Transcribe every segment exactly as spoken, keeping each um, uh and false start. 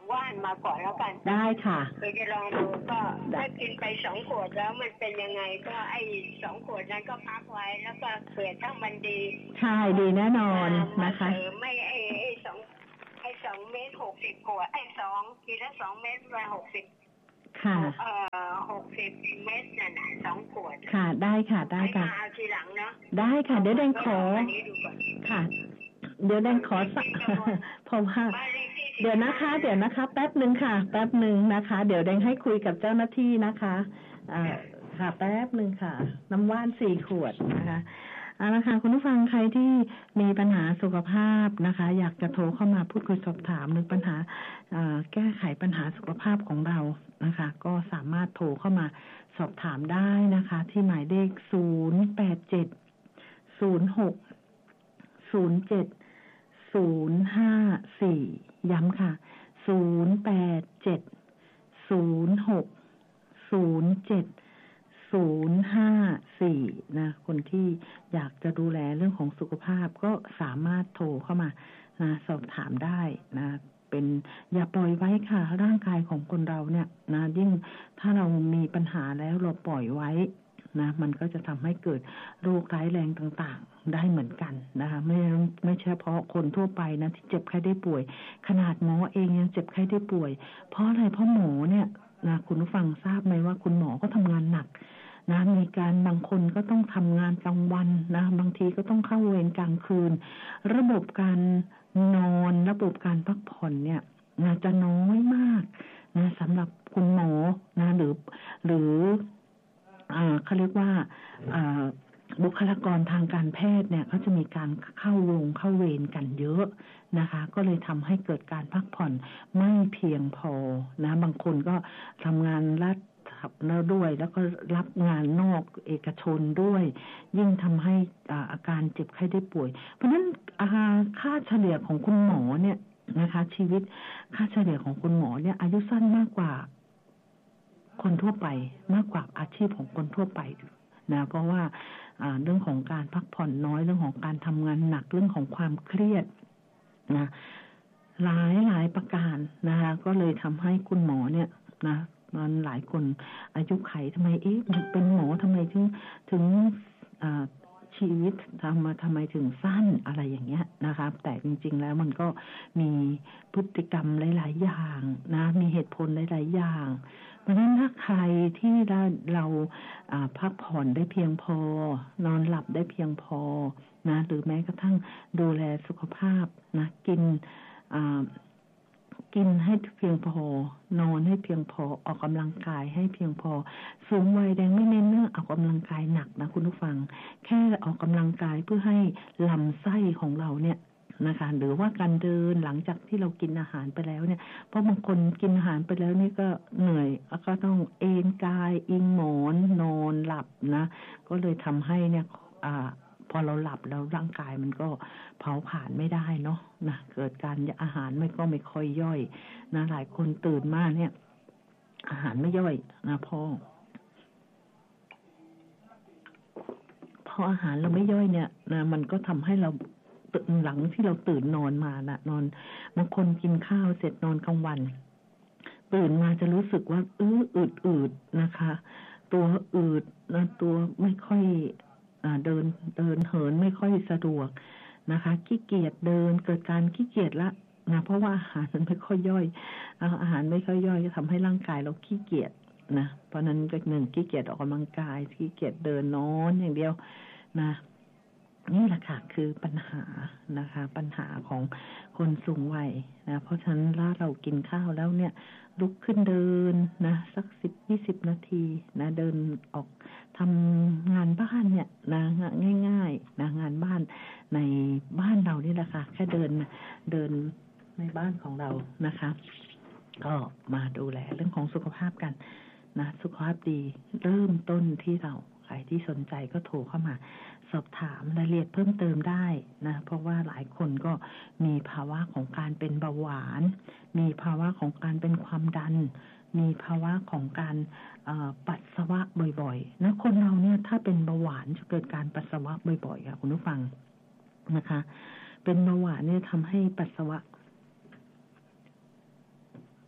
ว่านมาก่อนแล้วกันได้ค่ะคือจะลองดูก็ถ้ากินไปสองขวดแล้วมันเป็นยังไงก็ไอ้สองขวดนั้นก็พักไว้แล้วก็เผื่อถ้ามันดีใช่ดีแน่นอนนะคะไม่ไอ้ไอ้สองไอ้สองเม็ดหกสิบขวดไอ้สองกินแล้วสองเม็ดมาหกสิบค่ะเอ่อหกสิบเม็ดน่ะนะสองขวดค่ะได้ค่ะได้ค่ะเอาทีหลังเนาะได้ค่ะเดี๋ยวแดงขอค่ะเดี๋ยวแดงขอสักเพราะว่าเดี๋ยวนะคะเดี๋ยวนะคะแป๊บหนึ่งค่ะแป๊บหนึ่งนะคะเดี๋ยวแดงให้คุยกับเจ้าหน้าที่นะคะอ่าค่ะแป๊บหนึ่งค่ะน้ำว่านสี่ขวดนะคะเอาละค่ะคุณผู้ฟังใครที่มีปัญหาสุขภาพนะคะอยากจะโทรเข้ามาพูดคุยสอบถามหรือปัญหาแก้ไขปัญหาสุขภาพของเรานะคะก็สามารถโทรเข้ามาสอบถามได้นะคะที่หมายเลขศูนย์ แปด เจ็ด ศูนย์ หก ศูนย์ เจ็ด ศูนย์ ห้า สี่ย้ำค่ะศูนย์ แปด เจ็ด ศูนย์ หก ศูนย์ เจ็ด ศูนย์ ห้า สี่นะคนที่อยากจะดูแลเรื่องของสุขภาพก็สามารถโทรเข้ามานะสอบถามได้นะเป็นอย่าปล่อยไว้ค่ะร่างกายของคนเราเนี่ยนะยิ่งถ้าเรามีปัญหาแล้วเราปล่อยไว้นะมันก็จะทำให้เกิดโรคร้ายแรงต่างๆได้เหมือนกันนะคะไม่ไม่ใช่เฉพาะคนทั่วไปนะที่เจ็บไข้ได้ป่วยขนาดหมอเองยังเจ็บไข้ได้ป่วยเพราะอะไรเพราะหมอเนี่ยนะคุณผู้ฟังทราบไหมว่าคุณหมอก็ทำงานหนักนะมีการบางคนก็ต้องทำงานกลางวันนะบางทีก็ต้องเข้าเวรกลางคืนระบบการนอนระบบการพักผ่อนเนี่ยนะจะน้อยมากนะสำหรับคุณหมอนะหรือหรืออ่าเขาเรียกว่าอ่าบุคลากรทางการแพทย์เนี่ยเขาจะมีการเข้าโรงเข้าเวรกันเยอะนะคะก็เลยทำให้เกิดการพักผ่อนไม่เพียงพอนะบางคนก็ทำงานรัฐแล้วด้วยแล้วก็รับงานนอกเอกชนด้วยยิ่งทำให้อาการเจ็บไข้ได้ป่วยเพราะฉะนั้นค่าเฉลี่ยของคุณหมอเนี่ยนะคะชีวิตค่าเฉลี่ยของคุณหมอเนี่ยอายุสั้นมากกว่าคนทั่วไปมากกว่าอาชีพของคนทั่วไปนะเพราะว่าเรื่องของการพักผ่อนน้อยเรื่องของการทำงานหนักเรื่องของความเครียดนะหลายหลายประการนะคะก็เลยทำให้คุณหมอเนี่ยนะมันหลายคนอายุไขทำไมเอ๊ะเป็นหมอทำไมถึงถึงชีวิตทำมาทำไมถึงสั้นอะไรอย่างเงี้ยนะคะแต่จริงๆแล้วมันก็มีพฤติกรรมหลายๆอย่างนะมีเหตุผลหลายๆอย่างเพราะฉะนั้นถ้าใครที่เราเราพักผ่อนได้เพียงพอนอนหลับได้เพียงพอนะหรือแม้กระทั่งดูแลสุขภาพนะกินกินให้เพียงพอนอนให้เพียงพอออกกำลังกายให้เพียงพอสูงวัยแดงไม่เน้นเรื่องออกกำลังกายหนักนะคุณผู้ฟังแค่ออกกำลังกายเพื่อให้ลำไส้ของเราเนี่ยนะคะหรือว่าการเดินหลังจากที่เรากินอาหารไปแล้วเนี่ยเพราะบางคนกินอาหารไปแล้วนี่ก็เหนื่อยก็ต้องเอนกายอิงหมอนนอนหลับนะก็เลยทำให้เนี่ยอ่าพอเราหลับแล้วร่างกายมันก็เผาผลาญไม่ได้เนาะนะเกิดการอาหารไม่ก็ไม่ค่อยย่อยนะหลายคนตื่นมาเนี่ยอาหารไม่ย่อยนะพ่อพออาหารเราไม่ย่อยเนี่ยนะมันก็ทำให้เราหลังที่เราตื่นนอนมานะนอนบางคนกินข้าวเสร็จนอนกลางวันตื่นมาจะรู้สึกว่าอื้ออืดอืดนะคะตัวอืดนะตัวไม่ค่อยเดินเดินเหินไม่ค่อยสะดวกนะคะขี้เกียจเดินเกิดการขี้เกียจละนะเพราะว่าอาหารมันไม่ค่อยย่อยอาหารไม่ค่อยย่อยจะทำให้ร่างกายเราขี้เกียจนะเพราะนั้นก็หนึ่งขี้เกียจออกกำลังกายขี้เกียจเดินนอนอย่างเดียวนะนี่แหละค่ะคือปัญหานะคะปัญหาของคนสูงวัยนะเพราะฉะนั้นถ้าเรากินข้าวแล้วเนี่ยลุกขึ้นเดินนะสักสิบยี่สิบนาทีนะเดินออกทำงานบ้านเนี่ยนะง่ายๆนะงานบ้านในบ้านเรานี่แหละค่ะแค่เดินเดินในบ้านของเรานะคะก็มาดูแลเรื่องของสุขภาพกันนะสุขภาพดีเริ่มต้นที่เราใครที่สนใจก็โทรเข้ามาสอบถามรายละเอียดเพิ่มเติมได้นะเพราะว่าหลายคนก็มีภาวะของการเป็นเบาหวานมีภาวะของการเป็นความดันมีภาวะของการปัสสาวะบ่อยๆนะคนเราเนี่ยถ้าเป็นเบาหวานจะเกิดการปัสสาวะบ่อยๆค่ะคุณผู้ฟังนะคะเป็นเบาหวานเนี่ยทำให้ปัสสาวะ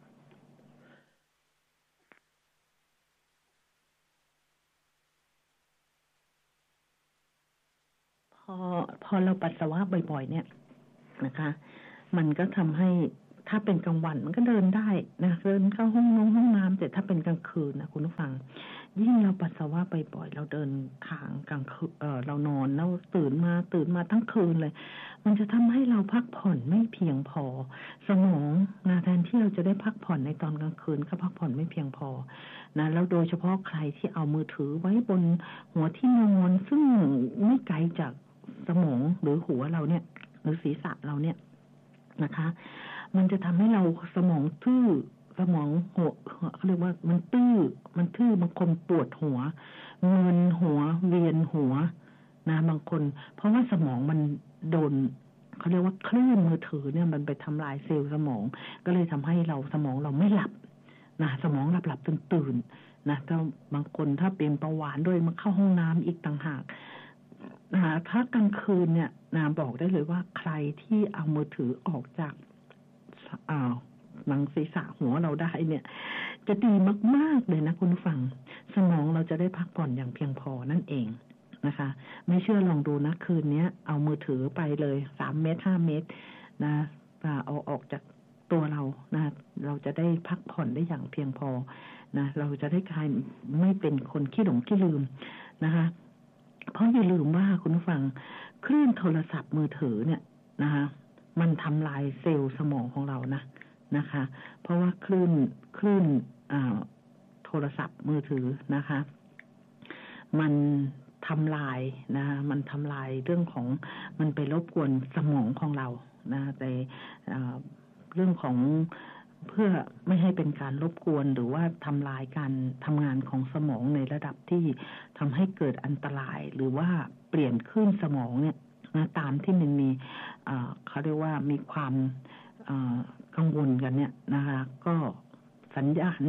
อพอเราปัสสาวะบ่อยๆเนี่ยนะคะ มันก็ทำให้ถ้าเป็นกลางวันมันก็เดินได้นะเดินเข้าห้องน้ำห้องน้ำแต่ถ้าเป็นกลางคืนนะคุณผู้ฟังยิ่งเราปัสสาวะบ่อยๆเราเดินทางกลางคืนเออเรานอนแล้วตื่นมาตื่นมาทั้งคืนเลยมันจะทำให้เราพักผ่อนไม่เพียงพอสมองนะแทนที่เราจะได้พักผ่อนในตอนกลางคืนก็พักผ่อนไม่เพียงพอนะแล้วโดยเฉพาะใครที่เอามือถือไว้บนหัวที่นอนซึ่งไม่ไกลจากสมองหรือหัวเราเนี่ยหรือศีรษะเราเนี่ยนะคะมันจะทำให้เราสมองทื่อสมองหัวเขาเรียกว่ามันตื้อมันทื่อบางคนปวดหัวเงินหัวเวียนหัวนะบางคนเพราะว่าสมองมันโดนเขาเรียกว่าคลื่นมือถือเนี่ยมันไปทำลายเซลล์สมองก็เลยทำให้เราสมองเราไม่หลับนะสมองหลับหลับตื่นตื่นนะถ้าบางคนถ้าเป็นเบาหวานด้วยมันเข้าห้องน้ำอีกต่างหากนะถ้ากลางคืนเนี่ยนะบอกได้เลยว่าใครที่เอามือถือออกจากอ่าหนังศีรษะหัวเราได้เนี่ยจะดีมากๆเลยนะคุณผู้ฟังสมองเราจะได้พักผ่อนอย่างเพียงพอนั่นเองนะคะไม่เชื่อลองดูนะคืนนี้เอามือถือไปเลยสามเมตรห้าเมตรนะเอาออกจากตัวเรานะเราจะได้พักผ่อนได้อย่างเพียงพอนะเราจะได้กลายไม่เป็นคนขี้หลงขี้ลืมนะคะเพราะอย่าลืมว่าคุณผู้ฟังคลื่นโทรศัพท์มือถือเนี่ยนะคะมันทำลายเซลล์สมองของเรานะนะคะเพราะว่าคลื่นคลื่นโทรศัพท์มือถือนะคะมันทำลายนะมันทำลายเรื่องของมันไปรบกวนสมองของเรานะแต่เรื่องของเพื่อไม่ให้เป็นการรบกวนหรือว่าทำลายการทำงานของสมองในระดับที่ทำให้เกิดอันตรายหรือว่าเปลี่ยนคลื่นสมองเนี่ยนะตามที่มันมีเขาเรียกว่ามีความกังวลกันเนี่ยนะคะก็สัญญาณ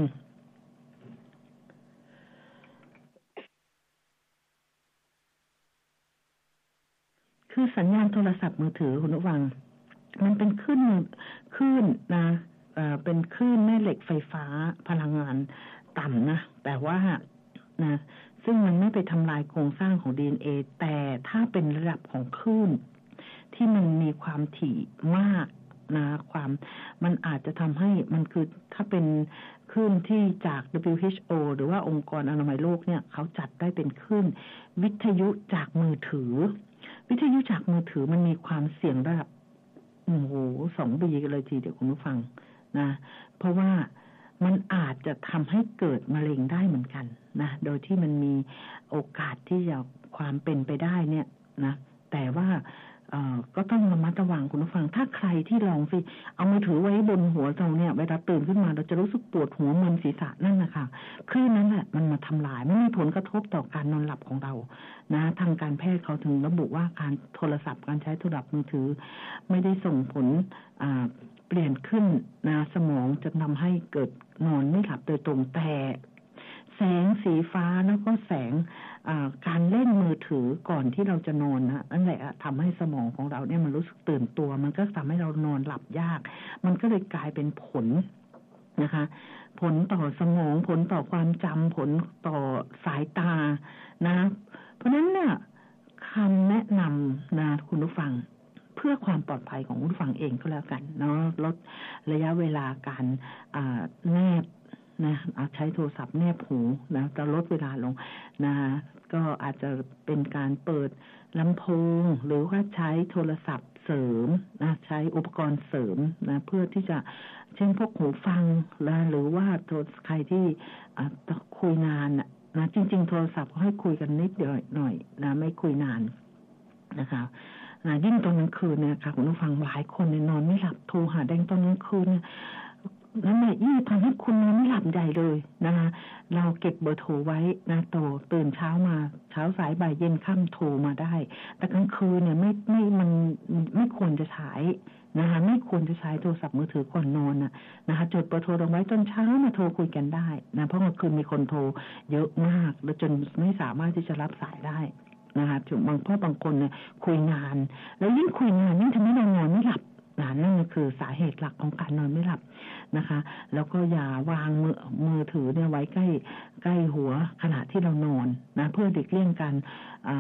คือสัญญาณโทรศัพท์มือถือคุณผู้ฟังมันเป็นคลื่นคลื่นนะเป็นคลื่นแม่เหล็กไฟฟ้าพลังงานต่ำนะแต่ว่านะซึ่งมันไม่ไปทำลายโครงสร้างของ ดี เอ็น เอ แต่ถ้าเป็นระดับของคลื่นที่มันมีความถี่มากนะความมันอาจจะทำให้มันคือถ้าเป็นคลื่นที่จาก ดับเบิลยู เอช โอ หรือว่าองค์กรอนามัยโลกเนี่ยเขาจัดได้เป็นคลื่นวิทยุจากมือถือวิทยุจากมือถือมันมีความเสี่ยงระดับโอ้โหสองบีกันเลยทีเดียวคุณผู้ฟังนะเพราะว่ามันอาจจะทำให้เกิดมะเร็งได้เหมือนกันนะโดยที่มันมีโอกาสที่จะความเป็นไปได้เนี่ยนะแต่ว่าเอ่อก็ต้องระมัดระวังคุณผู้ฟังถ้าใครที่ลองสิเอามือถือไว้บนหัวเราเนี่ยเวลาตื่นขึ้นมาเราจะรู้สึกปวดหัวมึนศีรษะนั่นนะคะคลื่นนั้นแหละมันมาทำลายไม่มีผลกระทบต่อการนอนหลับของเรานะทางการแพทย์เขาถึงระบุว่าการโทรศัพท์การใช้โทรศัพท์มือถือไม่ได้ส่งผลอ่าเปลี่ยนขึ้นนะสมองจะทำให้เกิดนอนไม่หลับโดยตรงแต่แสงสีฟ้าแล้วก็แสงการเล่นมือถือก่อนที่เราจะนอนนะนั่นแหละทำให้สมองของเราเนี่ยมันรู้สึกตื่นตัวมันก็ทำให้เรานอนหลับยากมันก็เลยกลายเป็นผลนะคะผลต่อสมองผลต่อความจำผลต่อสายตานะเพราะฉะนั้นเนี่ยคำแนะนำนะคุณผู้ฟังเพื่อความปลอดภัยของคุณผู้ฟังเองก็แล้วกันเนาะลดระยะเวลาการแนบนะใช้โทรศัพท์แนบหูนะจะลดเวลาลงนะก็อาจจะเป็นการเปิดลำโพงหรือว่าใช้โทรศัพท์เสริมนะใช้อุปกรณ์เสริมนะเพื่อที่จะเช่นพวกหูฟังนะหรือว่าใครที่คุยนานนะจริงๆโทรศัพท์ให้คุยกันนิดเดียวหน่อยนะไม่คุยนานนะคะยิ่งตอนกลางคืนเนี่ยค่ะคุณผู้ฟังหลายคนเนี่ยนอนไม่หลับโทรหาแดงตอนกลางคืนเนี่ยนั่นแหละยิ่งทำให้คุณนอนไม่หลับใหญ่เลยนะคะเราเก็บเบอร์โทรไว้นะโตตื่นเช้ามาเช้าสายบ่ายเย็นค่ำโทรมาได้แต่กลางคืนเนี่ยไม่ไม่มันไม่ควรจะใช้นะคะไม่ควรจะใช้โทรศัพท์มือถือก่อนนอนนะนะคะจดเบอร์โทรลงไว้ตอนเช้ามาโทรคุยกันได้นะเพราะกลางคืนมีคนโทรเยอะมากแล้วจนไม่สามารถที่จะรับสายได้นะคะถึงบางพ่อบางคนเนี่ยคุยนานแล้วยิ่งคุยนานยิ่งทำให้เรานอนไม่หลับนั่นคือสาเหตุหลักของการนอนไม่หลับนะคะแล้วก็อย่าวางมือมือถือเนี่ยไว้ใกล้ใกล้หัวขณะที่เรานอนนะเพื่อหลีกเลี่ยงการ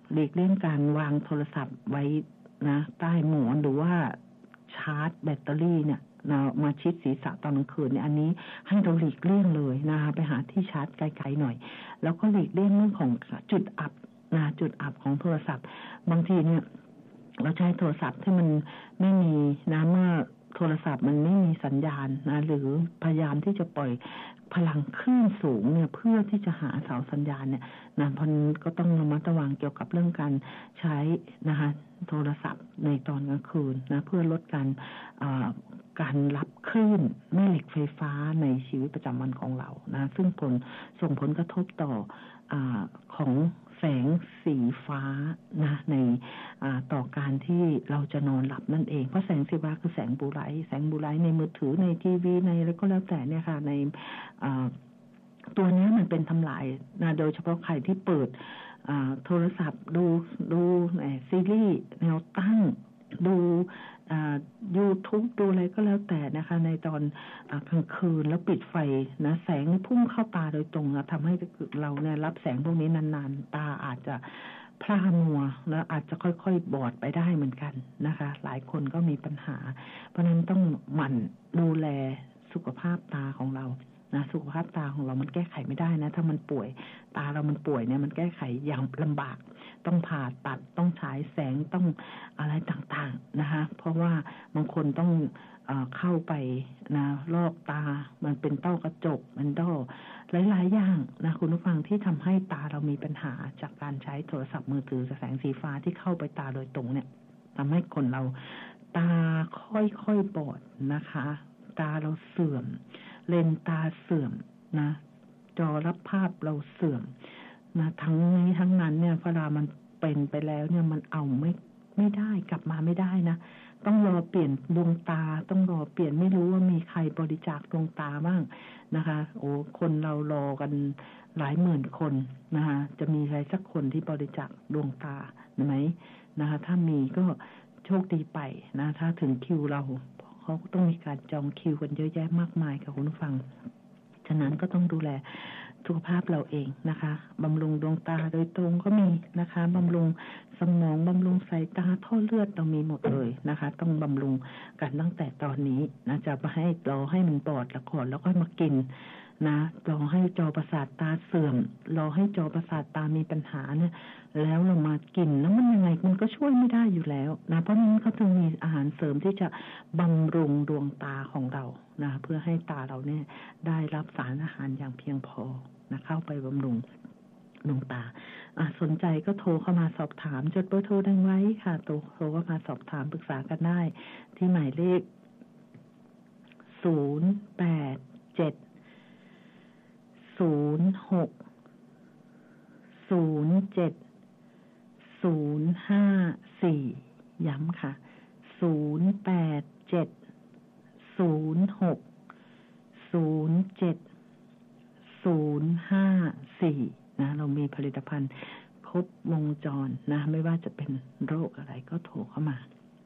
หลีกเลี่ยงการวางโทรศัพท์ไว้นะใต้หมอนหรือว่าชาร์จแบตเตอรี่เนี่ยนะมาชิดศีรษะตอนกลางคืนเนี่ยอันนี้ให้เราหลีกเลี่ยงเลยนะคะไปหาที่ชาร์จไกลๆหน่อยแล้วก็หลีกเลี่ยงเรื่องของจุดอับนะจุดอับของโทรศัพท์บางทีเนี่ยเราใช้โทรศัพท์ที่มันไม่มีนะเมื่อโทรศัพท์มันไม่มีสัญญาณนะหรือพยายามที่จะปล่อยพลังคลื่นสูงเนี่ยเพื่อที่จะหาเสาสัญญาณเนี่ยนะเพราะนั้นก็ต้องระมัดระวังเกี่ยวกับเรื่องการใช้นะคะโทรศัพท์ในตอนกลางคืนนะเพื่อลดการการรับคลื่นแม่เหล็กไฟฟ้าในชีวิตประจำวันของเรานะซึ่งผลส่งผลกระทบต่ออ่าของแสงสีฟ้านะในต่อการที่เราจะนอนหลับนั่นเองเพราะแสงสีฟ้าคือแสงบลูไลท์แสงบลูไลท์ในมือถือในทีวีในอะไรก็แล้วแต่เนี่ยค่ะในตัวนี้มันเป็นทำลายนะโดยเฉพาะใครที่เปิดโทรศัพท์ดูดูซีรีส์แนวตั้งดูยูทูบดูอะไรก็แล้วแต่นะคะในตอนกลางคืนแล้วปิดไฟนะแสงพุ่งเข้าตาโดยตรงนะทำให้เราเนี่ยรับแสงพวกนี้นานๆตาอาจจะพร่ามัวแล้วอาจจะค่อยๆบอดไปได้เหมือนกันนะคะหลายคนก็มีปัญหาเพราะนั้นต้องหมั่นดูแลสุขภาพตาของเรานะสุขภาพตาของเรามันแก้ไขไม่ได้นะถ้ามันป่วยตาเรามันป่วยเนี่ยมันแก้ไขอย่างลำบากต้องผ่าตัดต้องฉายแสงต้องอะไรต่างๆนะคะเพราะว่าบางคนต้องเอ่อเข้าไปนะลอกตามันเป็นต้อกระจกมันต้อหลายๆอย่างนะคุณผู้ฟังที่ทำให้ตาเรามีปัญหาจากการใช้โทรศัพท์มือถือแสงสีฟ้าที่เข้าไปตาโดยตรงเนี่ยทำให้คนเราตาค่อยๆบอดนะคะตาเราเสื่อมเลนตาเสื่อมนะจอรับภาพเราเสื่อมนะทั้งนี้ทั้งนั้นเนี่ยเวลามันเป็นไปแล้วเนี่ยมันเอาไม่ไม่ได้กลับมาไม่ได้นะต้องรอเปลี่ยนดวงตาต้องรอเปลี่ยนไม่รู้ว่ามีใครบริจาคดวงตาบ้างนะคะโอ้คนเรารอกันหลายหมื่นคนนะคะจะมีใครสักคนที่บริจาคดวงตาไหมนะคะถ้ามีก็โชคดีไปนะถ้าถึงคิวเราเขาต้องมีการจองคิวกันเยอะแยะมากมายค่ะคุณผู้ฟังฉะนั้นก็ต้องดูแลสุขภาพเราเองนะคะบำรุงดวงตาโดยตรงก็มีนะคะบำรุงสมองบำรุงสายตาท่อเลือดเรามีหมดเลยนะคะต้องบำรุงกันตั้งแต่ตอนนี้นะจะมาให้รอให้มันบอดละก่อนแล้วก็มากินนะรอให้จอประสาทตาเสื่อมรอให้จอประสาทตามีปัญหาเนี่ยแล้วเรามากินแล้วมันยังไงมันก็ช่วยไม่ได้อยู่แล้วนะเพราะฉะนั้นเขาจึงมีอาหารเสริมที่จะบำรุงดวงตาของเรานะเพื่อให้ตาเราเนี่ยได้รับสารอาหารอย่างเพียงพอนะเข้าไปบำรุงดวงตาสนใจก็โทรเข้ามาสอบถามจดเบอร์โทรดังไว้ค่ะโทรโทรเข้ามาสอบถามปรึกษากันได้ที่หมายเลขศูนย์ แปด เจ็ด ศูนย์ หก ศูนย์ เจ็ด ศูนย์ ห้า สี่ย้ำค่ะศูนย์ แปด เจ็ด ศูนย์ หก ศูนย์ เจ็ด ศูนย์ ห้า สี่นะเรามีผลิตภัณฑ์ครบวงจรนะไม่ว่าจะเป็นโรคอะไรก็โทรเข้ามา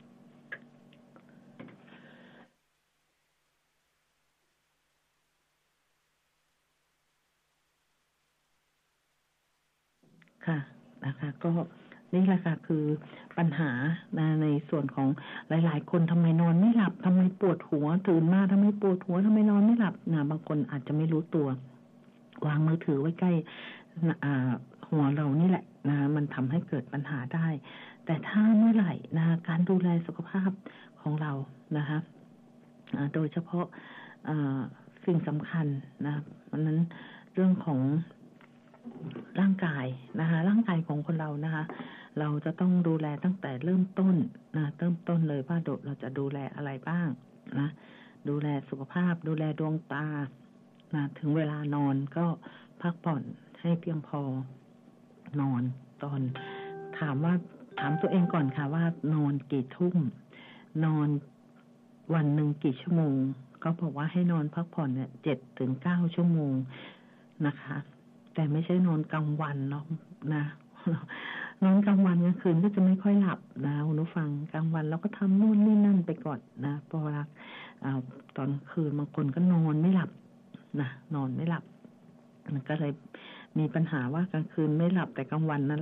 ค่ะนะคะก็นี่แหละค่ะคือปัญหาในส่วนของหลายๆคนทำไมนอนไม่หลับทำไมปวดหัวตื่นมาทำไมปวดหัวทำไมนอนไม่หลับนะบางคนอาจจะไม่รู้ตัววางมือถือไว้ใกล้หัวเรานี่แหละนะมันทำให้เกิดปัญหาได้แต่ถ้าเมื่อไหร่นะการดูแลสุขภาพของเรานะคะโดยเฉพาะสิ่งสำคัญนะเพราะนั้นเรื่องของร่างกายนะคะร่างกายของคนเรานะคะเราจะต้องดูแลตั้งแต่เริ่มต้นนะเริ่มต้นเลยว่าเราจะดูแลอะไรบ้างนะดูแลสุขภาพดูแลดวงตานะถึงเวลานอนก็พักผ่อนให้เพียงพอนอนตอนถามว่าถามตัวเองก่อนค่ะว่านอนกี่ทุ่มนอนวันหนึ่งกี่ชั่วโมงเขาบอกว่าให้นอนพักผ่อนเนี่ยเจ็ดถึงเก้าชั่วโมงนะคะแต่ไม่ใช่นอนกลางวันเนาะนะนอนกลางวันกลางคืนก็จะไม่ค่อยหลับนะคุณผู้ฟังกลางวันเราก็ทำนู่นนี่นั่นไปก่อนนะพอเวลาตอนคืนบางคนก็นอนไม่หลับนะนอนไม่หลับมันก็เลยมีปัญหาว่ากลางคืนไม่หลับแต่กลางวันนั้นหลับ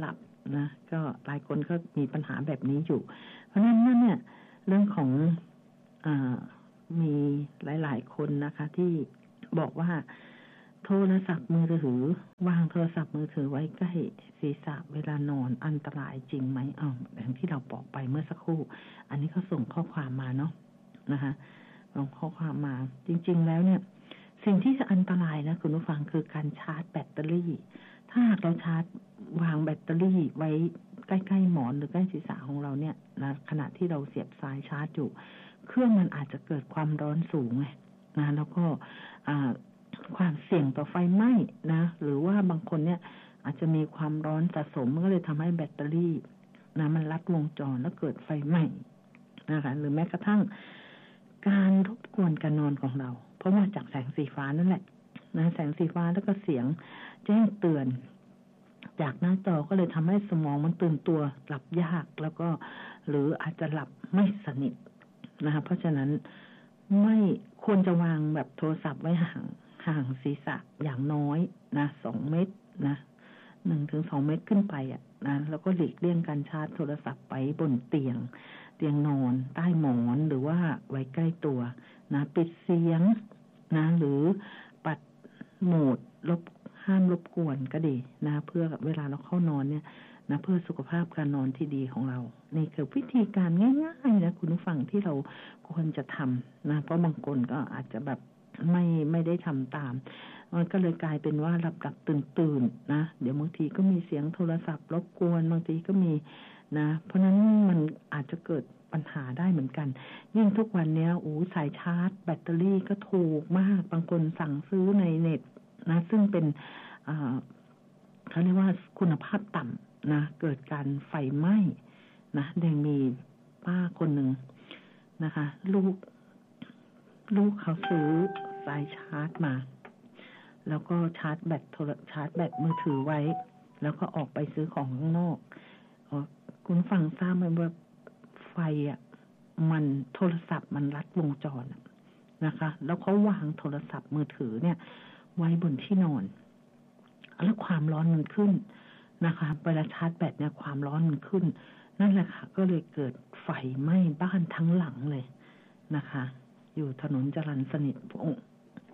นะก็หลายคนก็มีปัญหาแบบนี้อยู่เพราะฉะนั้นเนี่ยเรื่องของอ่ามีหลายๆคนนะคะที่บอกว่าโทรศัพท์มือถือวางโทรศัพท์มือถือไว้ใกล้ศีรษะเวลานอนอันตรายจริงไหมอ้าวอย่างที่เราบอกไปเมื่อสักครู่อันนี้เขาส่งข้อความมาเนาะนะคะส่งข้อความมาจริงๆแล้วเนี่ยสิ่งที่จะอันตรายนะคุณผู้ฟังคือการชาร์จแบตเตอรี่ถ้าหากเราชาร์จวางแบตเตอรี่ไว้ใกล้ๆหมอนหรือใกล้ศีรษะของเราเนี่ยนะขณะที่เราเสียบสายชาร์จอยู่เครื่องมันอาจจะเกิดความร้อนสูงไงนะแล้วก็ความเสี่ยงต่อไฟไหม้นะหรือว่าบางคนเนี่ยอาจจะมีความร้อนสะสมก็เลยทำให้แบตเตอรี่นะมันลัดวงจรแล้วเกิดไฟไหม้นะคะหรือแม้กระทั่งการรบกวนการนอนของเราเพราะว่าจากแสงสีฟ้านั่นแหละนะแสงสีฟ้าแล้วก็เสียงแจ้งเตือนจากหน้าจอก็เลยทำให้สมองมันตื่นตัวหลับยากแล้วก็หรืออาจจะหลับไม่สนิทนะคะเพราะฉะนั้นไม่ควรจะวางแบบโทรศัพท์ไว้ห่างห่างศีรษะอย่างน้อยนะสองเมตรนะหนึ่งถึงสองเมตรขึ้นไปอ่ะนะแล้วก็หลีกเลี่ยงการชาร์จโทรศัพท์ไปบนเตียงเตียงนอนใต้หมอนหรือว่าไว้ใกล้ตัวนะปิดเสียงนะหรือปัดโหมดลบห้ามรบกวนก็ดีนะเพื่อเวลาเราเข้านอนเนี่ยนะเพื่อสุขภาพการนอนที่ดีของเรานี่คือวิธีการง่ายๆนะคุณผู้ฟังที่เราควรจะทำนะเพราะบางคนก็อาจจะแบบไม่ไม่ได้ทำตามมันก็เลยกลายเป็นว่าหลับหลับตื่นตื่นนะเดี๋ยวบางทีก็มีเสียงโทรศัพท์รบกวนบางทีก็มีนะเพราะนั้นมันอาจจะเกิดปัญหาได้เหมือนกันยิ่งทุกวันนี้โอ้สายชาร์จแบตเตอรี่ก็ถูกมากบางคนสั่งซื้อในเน็ตนะซึ่งเป็นเขาเรียกว่าคุณภาพต่ำนะเกิดการไฟไหม้นะยังมีป้าคนหนึ่งนะคะลูกลูกเขาซื้อสายชาร์จมาแล้วก็ชาร์จแบตโทรชาร์จแบตมือถือไว้แล้วก็ออกไปซื้อของข้างนอกคุณฟังทราบไหมว่าไฟอ่ะมันโทรศัพท์มันลัดวงจรนะคะแล้วเขาวางโทรศัพท์มือถือเนี่ยไว้บนที่นอนแล้วความร้อนมันขึ้นนะคะเวลาชาร์จแบตเนี่ยความร้อนมันขึ้นนั่นแหละค่ะก็เลยเกิดไฟไหม้บ้านทั้งหลังเลยนะคะอยู่ถนนจรัญสนิทพงษ์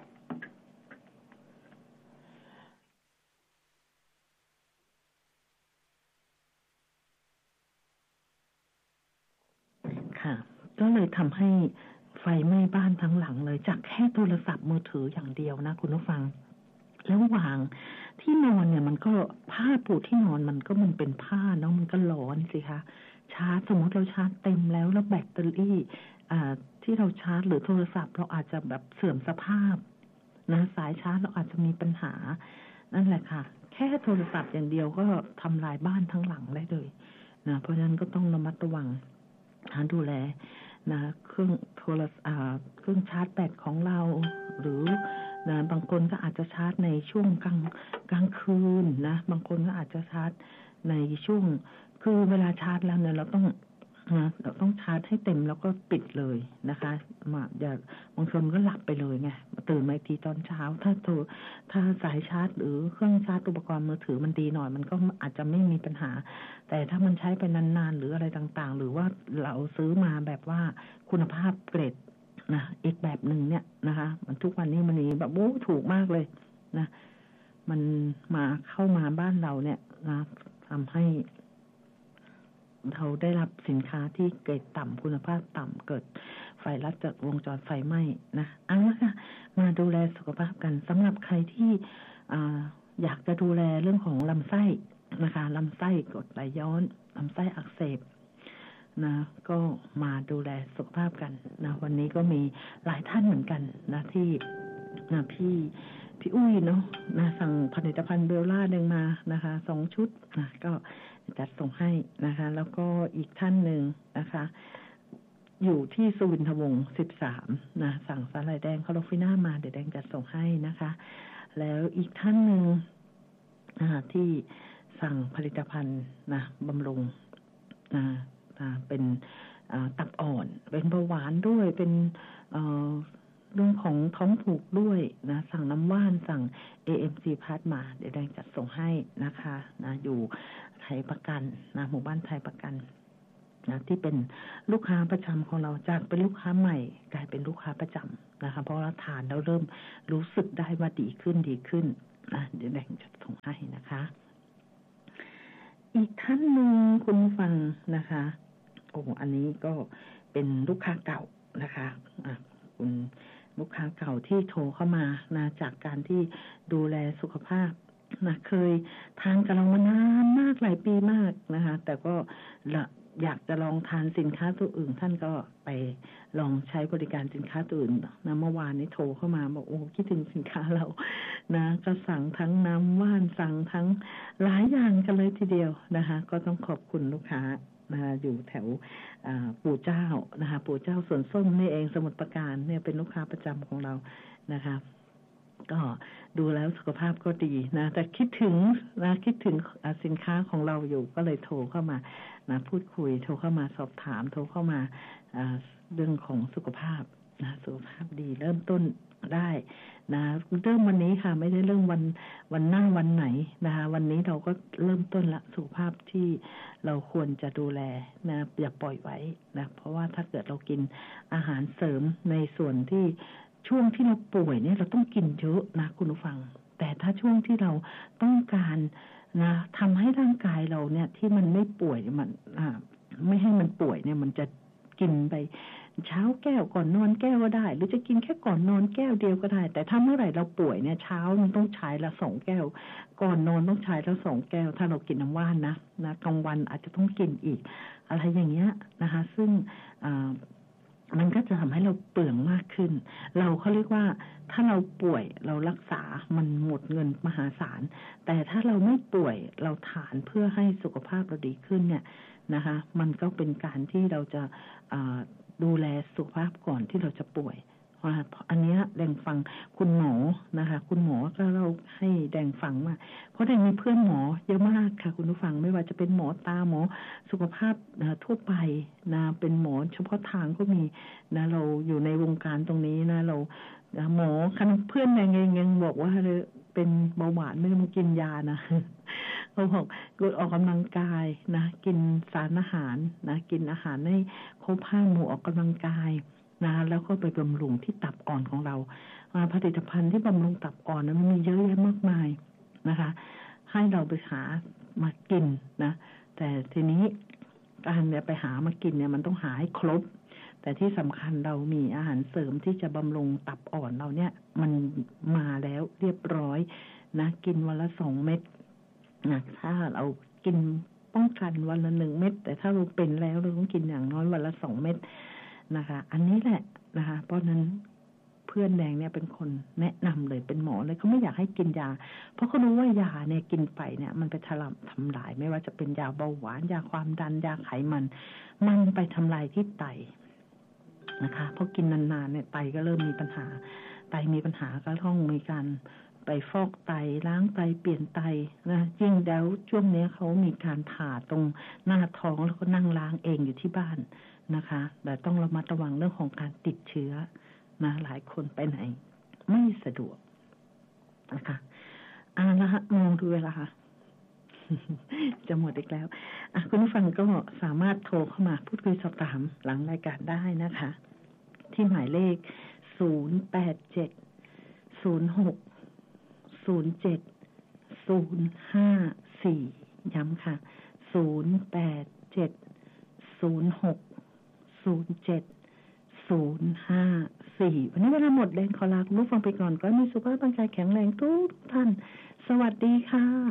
ค่ะก็เลยทำให้ไฟไหม้บ้านทั้งหลังเลยจากแค่โทรศัพท์มือถืออย่างเดียวนะคุณผู้ฟังแล้ววางที่นอนเนี่ยมันก็ผ้าปูที่นอนมันก็มันเป็นผ้าเนาะมันก็ร้อนสิคะชาร์จสมมติเราชาร์จเต็มแล้วแล้วแบตเตอรี่อ่าที่เราชาร์จหรือโทรศัพท์เราอาจจะแบบเสื่อมสภาพนะสายชาร์จเราอาจจะมีปัญหานั่นแหละค่ะแค่โทรศัพท์อย่างเดียวก็ทำลายบ้านทั้งหลังได้เลยนะเพราะฉะนั้นก็ต้องระมัดระวังดูแลนะเครื่องโทรศัพท์เครื่องชาร์จแบตของเราหรือนะบางคนก็อาจจะชาร์จในช่วงกลางกลางคืนนะบางคนก็อาจจะชาร์จในช่วงคือเวลาชาร์จแล้วเนี่ยเราต้องนะเราต้องชาร์จให้เต็มแล้วก็ปิดเลยนะคะมาอย่าบางคนก็หลับไปเลยไงตื่นมาทีตอนเช้าถ้าโทรถ้าสายชาร์จหรือเครื่องชาร์จอุปกรณ์มือถือมันดีหน่อยมันก็อาจจะไม่มีปัญหาแต่ถ้ามันใช้ไปนานๆหรืออะไรต่างๆหรือว่าเราซื้อมาแบบว่าคุณภาพเกรดนะอีกแบบหนึ่งเนี่ยนะคะมันทุกวันนี้มันนี้แบบโอ้ถูกมากเลยนะมันมาเข้ามาบ้านเราเนี่ยนะทำให้เราได้รับสินค้าที่เกรดต่ำคุณภาพต่ำเกิดไฟลัดจากวงจรไฟไหม้นะเอาละค่ะมาดูแลสุขภาพกันสำหรับใครที่อยากจะดูแลเรื่องของลำไส้นะคะลำไส้กรดไหลย้อนลำไส้อักเสบนะก็มาดูแลสุขภาพกันนะวันนี้ก็มีหลายท่านเหมือนกันนะที่นะพี่พี่อุ้ยเนาะนะสั่งผลิตภัณฑ์เบลล่าหนึ่งมานะคะสองชุดนะก็จัดส่งให้นะคะแล้วก็อีกท่านหนึ่งนะคะอยู่ที่สุวินทวงศ์สิบสามนะสั่งสาหร่ายแดงคาโรฟิน่ามาเดี๋ยวแดงจัดส่งให้นะคะแล้วอีกท่านหนึ่งที่สั่งผลิตภัณฑ์นะบำรุงนะเป็นตับอ่อนเป็นเบาหวานด้วยเป็นเรื่องของท้องผูกด้วยนะสั่งน้ำว่านสั่ง เอ เอ็ม ซี Plus มาเดี๋ยวแดงจัดส่งให้นะคะนะอยู่ไทยประกันนะหมู่บ้านไทยประกันนะที่เป็นลูกค้าประจำของเราจากเป็นลูกค้าใหม่กลายเป็นลูกค้าประจำนะคะเพราะเราทานแล้วเริ่มรู้สึกได้ว่าดีขึ้นดีขึ้นนะเดี๋ยวแดงจัดส่งให้นะคะอีกท่านหนึ่งคุณฟังนะคะโอ้อันนี้ก็เป็นลูกค้าเก่านะคะอ่ะคุณลูกค้าเก่าที่โทรเข้ามานะจากการที่ดูแลสุขภาพนะเคยทานกับเรามานานมากหลายปีมากนะคะแต่ก็อยากจะลองทานสินค้าตัวอื่นท่านก็ไปลองใช้บริการสินค้าตัวอื่นนะเมื่อวานนี้โทรเข้ามาบอกโอ้คิดถึงสินค้าเรานะก็สั่งทั้งน้ำว่านสั่งทั้งหลายอย่างกันเลยทีเดียวนะคะก็ต้องขอบคุณลูกค้านะคะอยู่แถวปู่เจ้านะคะปู่เจ้าสวนส้มนี่เองสมุทรปราการเนี่ยเป็นลูกค้าประจำของเรานะคะก็ดูแล้วสุขภาพก็ดีนะแต่คิดถึงนะคิดถึงสินค้าของเราอยู่ก็เลยโทรเข้ามานะพูดคุยโทรเข้ามาสอบถามโทรเข้ามาเรื่องของสุขภาพนะสุขภาพดีเริ่มต้นได้นะเริ่มวันนี้ค่ะไม่ได้เริ่มวันวันหน้าวันไหนนะคะวันนี้เราก็เริ่มต้นละสุขภาพที่เราควรจะดูแลนะอย่าปล่อยไว้นะเพราะว่าถ้าเกิดเรากินอาหารเสริมในส่วนที่ช่วงที่เราป่วยเนี่ยเราต้องกินเยอะนะคุณผู้ฟังแต่ถ้าช่วงที่เราต้องการนะทำให้ร่างกายเราเนี่ยที่มันไม่ป่วยมันอ่าไม่ให้มันป่วยเนี่ยมันจะกินไปเช้าแก้วก่อนนอนแก้วก็ได้หรือจะกินแค่ก่อนนอนแก้วเดียวก็ได้แต่ถ้าเมื่อไหร่เราป่วยเนี่ยเช้ามันต้องใช้ละสองแก้วก่อนนอนต้องใช้ละสองแก้วถ้าเรากินน้ำว่านนะนะกลางวันอาจจะต้องกินอีกอะไรอย่างเงี้ยนะคะซึ่งอ่ามันก็จะทำให้เราเปลืองมากขึ้นเราเขาเรียกว่าถ้าเราป่วยเรารักษามันหมดเงินมหาศาลแต่ถ้าเราไม่ป่วยเราทานเพื่อให้สุขภาพเราดีขึ้นเนี่ยนะคะมันก็เป็นการที่เราจะดูแลสุขภาพก่อนที่เราจะป่วยอันนี้แดงฟังคุณหมอนะคะคุณหมอก็เราให้แดงฟังมาเพราะแดงมีเพื่อนหมอเยอะมากค่ะคุณผู้ฟังไม่ว่าจะเป็นหมอตาหมอสุขภาพทั่วไปนะเป็นหมอเฉพาะทางก็มีนะเราอยู่ในวงการตรงนี้นะเราหมอคันเพื่อนแดงเองยังบอกว่าเป็นเบาหวานไม่ต้องกินยานะเขาบอกกดออกกำลังกายนะกินสารอาหารนะกินอาหารให้ครบห้าหมู่ออกกำลังกายนะแล้วก็ไปบำรุงที่ตับอ่อนของเราผลิตภัณฑ์ที่บำรุงตับอ่อนนั้นมีเยอะแยะมากมายนะคะให้เราไปหามากินนะแต่ทีนี้การเนี่ยไปหามากินเนี่ยมันต้องหาให้ครบแต่ที่สำคัญเรามีอาหารเสริมที่จะบำรุงตับอ่อนเราเนี่ยมันมาแล้วเรียบร้อยนะกินวันละสองเม็ดนะถ้าเรากินป้องกันวันละหนึ่งเม็ดแต่ถ้าเราเป็นแล้วเราต้องกินอย่างน้อยวันละสองเม็ดนะคะอันนี้แหละนะคะเพราะนั้นเพื่อนแดงเนี่ยเป็นคนแนะนำเลยเป็นหมอเลยเขาไม่อยากให้กินยาเพราะเขารู้ว่ายาเนี่ยกินไปเนี่ยมันไปทำลายทำลายไม่ว่าจะเป็นยาเบาหวานยาความดันยาไขมันมันไปทำลายที่ไตนะคะเพราะกินนานๆเนี่ยไตก็เริ่มมีปัญหาไตมีปัญหาก็ต้องมีการไปฟอกไตล้างไตเปลี่ยนไตนะยิ่งแล้วช่วงนี้เขามีการผ่าตรงหน้าท้องแล้วก็นั่งล้างเองอยู่ที่บ้านนะคะแต่ต้องระมัดระวังเรื่องของการติดเชื้อนะหลายคนไปไหนไม่สะดวกนะคะอ่าละฮะมองดูเวลา จะหมดอีกแล้วอ่ะคุณผู้ฟังก็สามารถโทรเข้ามาพูดคุยสอบถามหลังรายการได้นะคะที่หมายเลขศูนย์ แปด เจ็ด ศูนย์ หก ศูนย์ เจ็ด ศูนย์ ห้า สี่ย้ำค่ะศูนย์ แปด เจ็ด ศูนย์ หก ศูนย์ เจ็ด ศูนย์ ห้า สี่วันนี้เวลาหมดเลยขอลาคุณผู้ฟังไปก่อนก็มีสุขภาพร่างกายแข็งแรงทุกท่านสวัสดีค่ะ